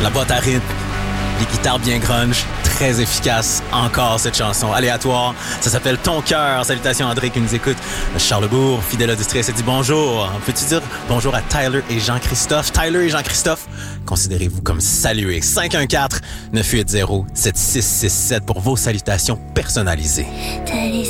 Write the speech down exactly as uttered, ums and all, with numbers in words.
La boîte à rythme, les guitares bien grunge, très efficace encore cette chanson. Aléatoire, ça s'appelle Ton cœur. Salutations André qui nous écoute. Charlesbourg, fidèle auditrice, elle dit bonjour. Peux-tu dire bonjour à Tyler et Jean-Christophe? Tyler et Jean-Christophe, considérez-vous comme salués. cinq un quatre, neuf huit zéro, sept six six sept pour vos salutations personnalisées. T'as les